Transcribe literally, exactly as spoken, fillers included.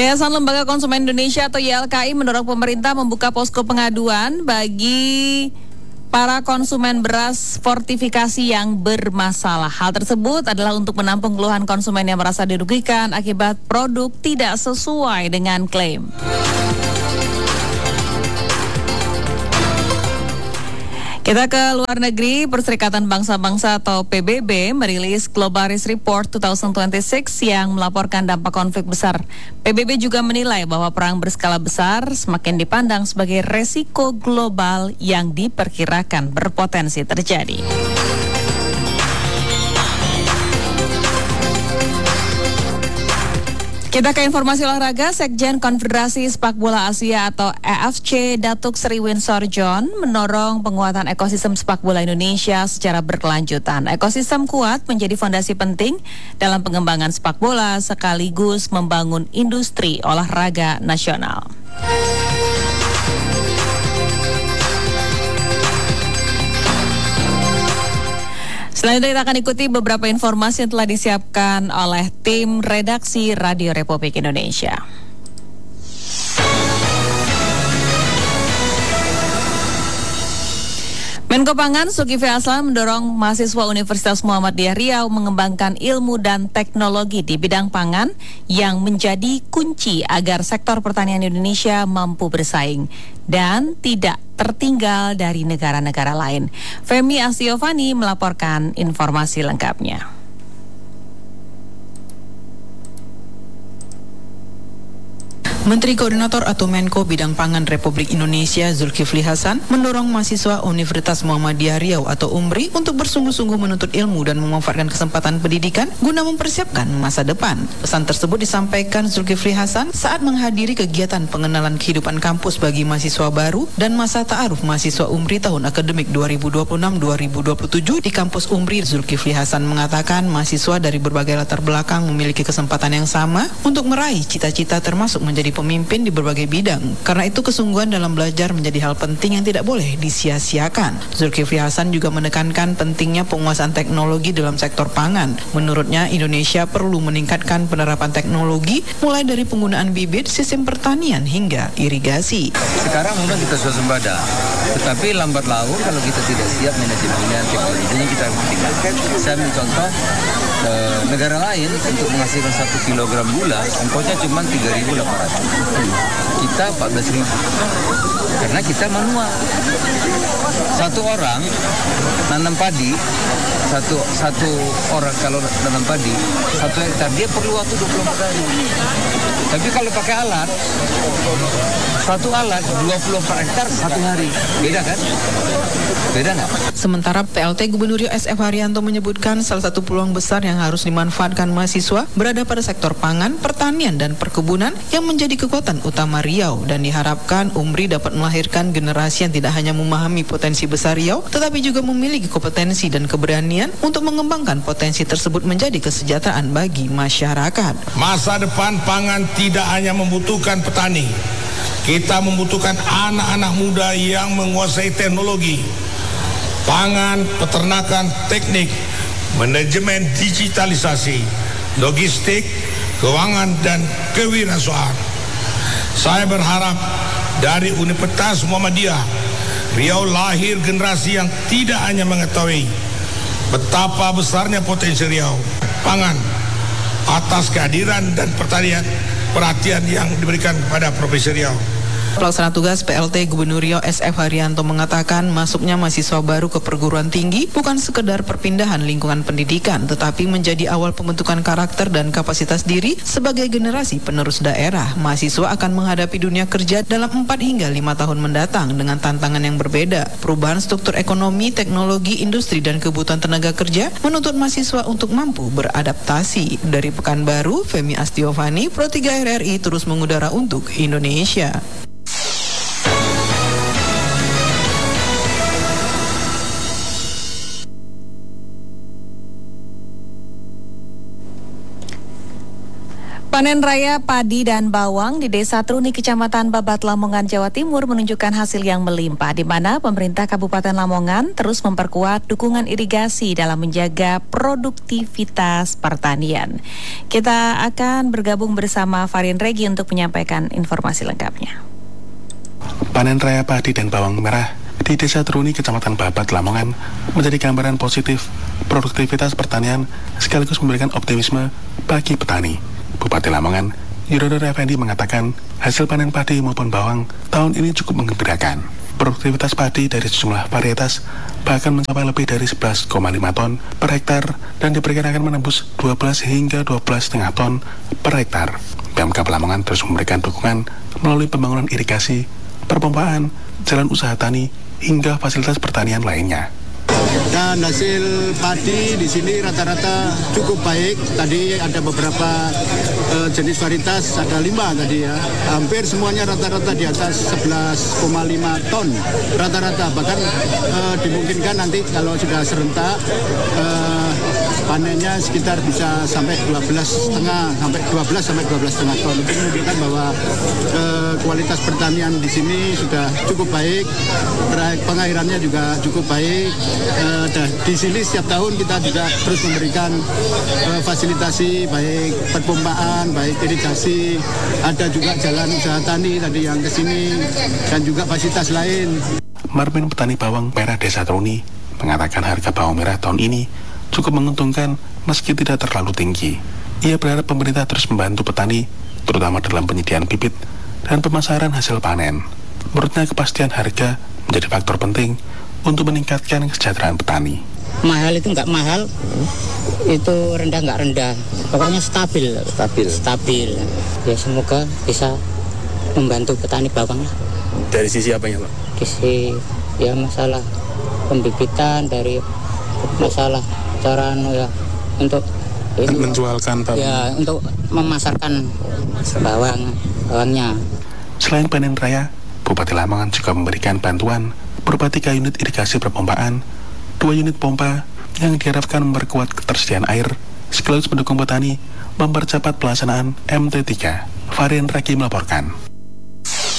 Yayasan Lembaga Konsumen Indonesia atau Y L K I mendorong pemerintah membuka posko pengaduan bagi para konsumen beras fortifikasi yang bermasalah. Hal tersebut adalah untuk menampung keluhan konsumen yang merasa dirugikan akibat produk tidak sesuai dengan klaim. Kita ke luar negeri. Perserikatan Bangsa-Bangsa atau P B B merilis Global Risk Report dua ribu dua puluh enam yang melaporkan dampak konflik besar. P B B juga menilai bahwa perang berskala besar semakin dipandang sebagai resiko global yang diperkirakan berpotensi terjadi. Kita ke informasi olahraga. Sekjen Konfederasi Sepak Bola Asia atau E F C Datuk Seri Winsor John mendorong penguatan ekosistem sepak bola Indonesia secara berkelanjutan. Ekosistem kuat menjadi fondasi penting dalam pengembangan sepak bola sekaligus membangun industri olahraga nasional. Selanjutnya kita akan ikuti beberapa informasi yang telah disiapkan oleh tim redaksi Radio Republik Indonesia. Menko Pangan Zulkifli Hasan mendorong mahasiswa Universitas Muhammadiyah Riau mengembangkan ilmu dan teknologi di bidang pangan yang menjadi kunci agar sektor pertanian Indonesia mampu bersaing dan tidak tertinggal dari negara-negara lain. Femi Astiovani melaporkan informasi lengkapnya. Menteri Koordinator atau Menko Bidang Pangan Republik Indonesia Zulkifli Hasan mendorong mahasiswa Universitas Muhammadiyah Riau atau U M R I untuk bersungguh-sungguh menuntut ilmu dan memanfaatkan kesempatan pendidikan guna mempersiapkan masa depan. Pesan tersebut disampaikan Zulkifli Hasan saat menghadiri kegiatan pengenalan kehidupan kampus bagi mahasiswa baru dan masa ta'aruf mahasiswa U M R I tahun akademik dua ribu dua puluh enam dua ribu dua puluh tujuh di kampus U M R I. Zulkifli Hasan mengatakan mahasiswa dari berbagai latar belakang memiliki kesempatan yang sama untuk meraih cita-cita termasuk menjadi pemimpin di berbagai bidang. Karena itu kesungguhan dalam belajar menjadi hal penting yang tidak boleh disia-siakan. Zulkifli Hasan juga menekankan pentingnya penguasaan teknologi dalam sektor pangan. Menurutnya Indonesia perlu meningkatkan penerapan teknologi mulai dari penggunaan bibit, sistem pertanian hingga irigasi. Sekarang memang kita swasembada, tetapi lambat laun kalau kita tidak siap manajemennya teknologinya kita tinggalkan. Saya ambil contoh eh, negara lain untuk menghasilkan satu kilogram gula ongkosnya cuma tiga ribu delapan ratus. Kita empat belas ribu karena kita manual. Satu orang nanam padi, satu satu orang kalau nanam padi satu hektar dia perlu waktu dua puluh empat hari. Tapi kalau pakai alat, satu alat dua puluh empat hektar satu hari, beda kan? Beda nggak? Sementara P L T Gubernur Riau S F Haryanto menyebutkan salah satu peluang besar yang harus dimanfaatkan mahasiswa berada pada sektor pangan, pertanian dan perkebunan yang menjadi kekuatan utama Riau, dan diharapkan U M R I dapat melahirkan generasi yang tidak hanya memahami potensi besar Riau tetapi juga memiliki kompetensi dan keberanian untuk mengembangkan potensi tersebut menjadi kesejahteraan bagi masyarakat. Masa depan pangan tidak hanya membutuhkan petani, kita membutuhkan anak-anak muda yang menguasai teknologi, pangan, peternakan, teknik, manajemen digitalisasi, logistik, keuangan, dan kewirausahaan. Saya berharap dari Universitas Muhammadiyah Riau lahir generasi yang tidak hanya mengetahui betapa besarnya potensi Riau pangan atas kehadiran dan pertanian perhatian yang diberikan kepada Provinsi Riau. Pelaksana tugas P L T Gubernur Riau S F Haryanto mengatakan masuknya mahasiswa baru ke perguruan tinggi bukan sekedar perpindahan lingkungan pendidikan, tetapi menjadi awal pembentukan karakter dan kapasitas diri sebagai generasi penerus daerah. Mahasiswa akan menghadapi dunia kerja dalam empat hingga lima tahun mendatang dengan tantangan yang berbeda. Perubahan struktur ekonomi, teknologi, industri, dan kebutuhan tenaga kerja menuntut mahasiswa untuk mampu beradaptasi. Dari Pekanbaru, Femi Astiovani, Pro tiga R R I terus mengudara untuk Indonesia. Panen raya padi dan bawang di Desa Truni, Kecamatan Babat, Lamongan, Jawa Timur menunjukkan hasil yang melimpah, di mana pemerintah Kabupaten Lamongan terus memperkuat dukungan irigasi dalam menjaga produktivitas pertanian. Kita akan bergabung bersama Farin Regi untuk menyampaikan informasi lengkapnya. Panen raya padi dan bawang merah di Desa Truni, Kecamatan Babat, Lamongan menjadi gambaran positif produktivitas pertanian sekaligus memberikan optimisme bagi petani. Bupati Lamongan, Yudono Effendi mengatakan hasil panen padi maupun bawang tahun ini cukup menggembirakan. Produktivitas padi dari sejumlah varietas bahkan mencapai lebih dari sebelas koma lima ton per hektar dan diperkirakan menembus dua belas hingga dua belas koma lima ton per hektar. Pemkab Lamongan terus memberikan dukungan melalui pembangunan irigasi, perpompaan, jalan usaha tani, hingga fasilitas pertanian lainnya. Dan hasil padi di sini rata-rata cukup baik. Tadi ada beberapa uh, jenis varietas, ada lima tadi ya. Hampir semuanya rata-rata di atas sebelas koma lima ton rata-rata. Bahkan uh, dimungkinkan nanti kalau sudah serentak uh, panennya sekitar bisa sampai dua belas setengah sampai dua belas sampai dua belas setengah ton. Itu menunjukkan bahwa uh, kualitas pertanian di sini sudah cukup baik. Pengairannya juga cukup baik. Uh, dan di sini setiap tahun kita juga terus memberikan uh, fasilitasi baik perpompaan, baik irigasi, ada juga jalan usaha tani tadi yang ke sini dan juga fasilitas lain. Marmin, petani bawang merah Desa Truni, mengatakan harga bawang merah tahun ini cukup menguntungkan meski tidak terlalu tinggi. Ia berharap pemerintah terus membantu petani, terutama dalam penyediaan bibit dan pemasaran hasil panen. Menurutnya kepastian harga menjadi faktor penting untuk meningkatkan kesejahteraan petani. Mahal itu nggak mahal, itu rendah nggak rendah, pokoknya stabil, stabil, stabil. Ya semoga bisa membantu petani bawang lah. Dari sisi apanya, Pak? Dari sisi ya masalah pembibitan, dari masalah cara ya untuk itu, menjualkan bawang. Ya untuk memasarkan bawang bawangnya. Selain panen raya, Bupati Lamongan juga memberikan bantuan berupa tiga unit irigasi perpompaan, dua unit pompa yang diharapkan memperkuat ketersediaan air, sekaligus mendukung petani mempercepat pelaksanaan M T tiga. Farin Regi melaporkan.